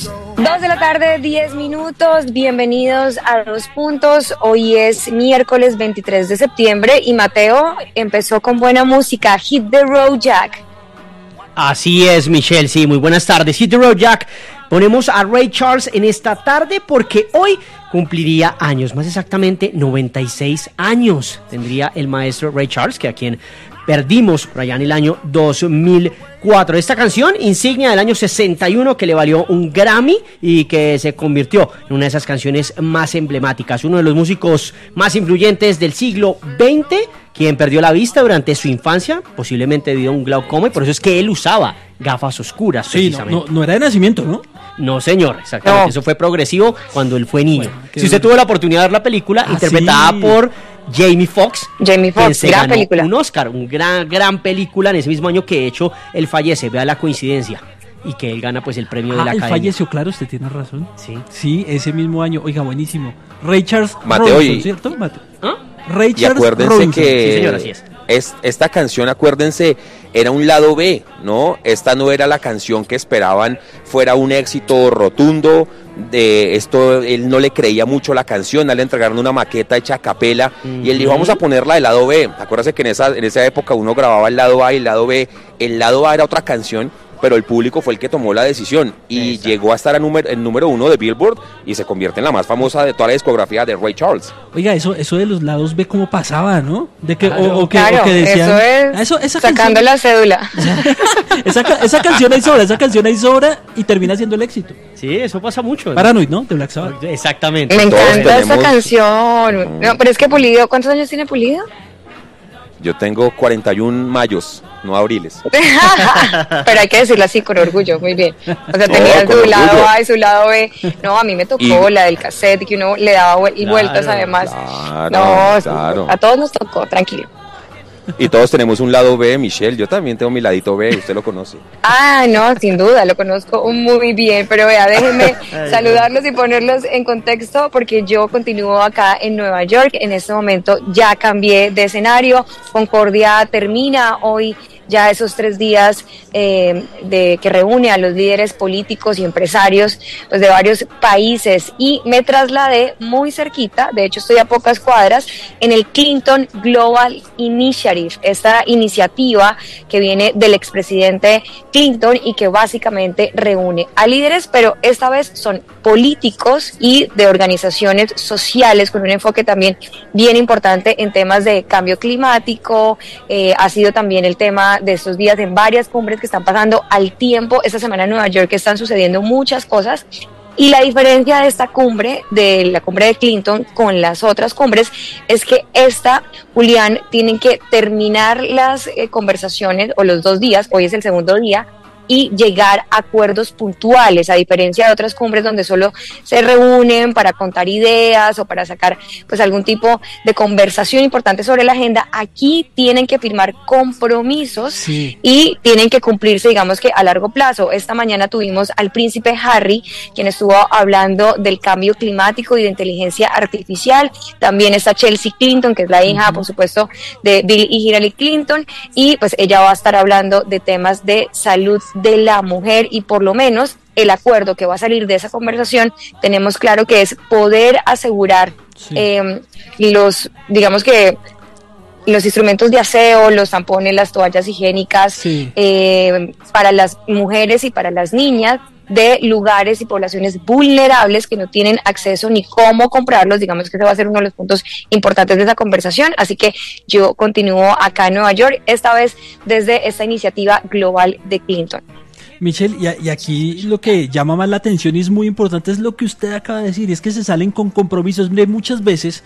2 de la tarde, 10 minutos, bienvenidos a Dos Puntos. Hoy es miércoles 23 de septiembre y Mateo empezó con buena música, Hit the Road Jack. Así es, Michelle, sí, muy buenas tardes. Hit the Road Jack. Ponemos a Ray Charles en esta tarde porque hoy cumpliría años, más exactamente 96 años tendría el maestro Ray Charles, que a quien perdimos por allá en el año 2004. Esta canción, insignia del año 61, que le valió un Grammy y que se convirtió en una de esas canciones más emblemáticas. Uno de los músicos más influyentes del siglo XX, quien perdió la vista durante su infancia, posiblemente debido a un glaucoma, y por eso es que él usaba gafas oscuras. Sí, precisamente. no era de nacimiento, ¿no? No, señor, exactamente. No. Eso fue progresivo cuando él fue niño. Bueno, si usted tuvo la oportunidad de ver la película, interpretada por Jamie Foxx, gran película. Un Oscar, un gran película en ese mismo año que de hecho él fallece, vea la coincidencia, y que él gana pues el premio de la Academia. Él falleció, claro, usted tiene razón. Sí. Sí, ese mismo año, oiga, buenísimo. Ray Charles Mateo, Robinson, ¿cierto? Mateo. ¿Ah? Ray Charles y acuérdense Robinson. que Sí, señor, así es. Esta canción, acuérdense, era un lado B, ¿no? Esta no era la canción que esperaban fuera un éxito rotundo. De esto, él no le creía mucho la canción, a él le entregaron una maqueta hecha a capela, y él dijo, vamos a ponerla del lado B. Acuérdense que en esa época uno grababa el lado A y el lado B. El lado A era otra canción, pero el público fue el que tomó la decisión y llegó a estar en número 1 de Billboard y se convierte en la más famosa de toda la discografía de Ray Charles. Oiga, eso de los lados B, ¿cómo pasaba, no? De que, claro, o que decían, eso es esa sacando canción, la cédula. esa canción hay sobra y termina siendo el éxito. Sí, eso pasa mucho, ¿no? Paranoid, ¿no? De Black Sabbath. Exactamente. Me Todos encanta esta tenemos... canción. No, pero es que Pulido, ¿cuántos años tiene Pulido? Yo tengo 41 mayos, no abriles. Pero hay que decirlo así con orgullo, muy bien. O sea, No, tenía con su lado orgullo. A y su lado B. No, a mí me tocó la del cassette, que uno le daba vueltas además. Claro. A todos nos tocó, tranquilo. Y todos tenemos un lado B, Michelle. Yo también tengo mi ladito B, usted lo conoce. Ah, no, sin duda, lo conozco muy bien, pero vea, déjenme saludarlos y ponerlos en contexto porque yo continúo acá en Nueva York. En este momento ya cambié de escenario. Concordia termina hoy ya esos 3 días que reúne a los líderes políticos y empresarios pues, de varios países, y me trasladé muy cerquita, de hecho estoy a pocas cuadras, en el Clinton Global Initiative, esta iniciativa que viene del expresidente Clinton y que básicamente reúne a líderes, pero esta vez son políticos y de organizaciones sociales con un enfoque también bien importante en temas de cambio climático. Ha sido también el tema de estos días en varias cumbres que están pasando al tiempo. Esta semana en Nueva York están sucediendo muchas cosas, y la diferencia de esta cumbre, de la cumbre de Clinton con las otras cumbres, es que Julián, tienen que terminar las conversaciones, o los 2 días, hoy es el segundo día, y llegar a acuerdos puntuales, a diferencia de otras cumbres donde solo se reúnen para contar ideas o para sacar pues algún tipo de conversación importante sobre la agenda. Aquí tienen que firmar compromisos y tienen que cumplirse, digamos que a largo plazo. Esta mañana tuvimos al príncipe Harry, quien estuvo hablando del cambio climático y de inteligencia artificial. También está Chelsea Clinton, que es la hija, por supuesto, de Bill y Hillary Clinton, y pues ella va a estar hablando de temas de salud de la mujer, y por lo menos el acuerdo que va a salir de esa conversación tenemos claro que es poder asegurar los instrumentos de aseo, los tampones, las toallas higiénicas para las mujeres y para las niñas de lugares y poblaciones vulnerables que no tienen acceso ni cómo comprarlos. Digamos que ese va a ser uno de los puntos importantes de esa conversación. Así que yo continúo acá en Nueva York, esta vez desde esta iniciativa global de Clinton. Michelle, y aquí lo que llama más la atención y es muy importante es lo que usted acaba de decir, es que se salen con compromisos. Muchas veces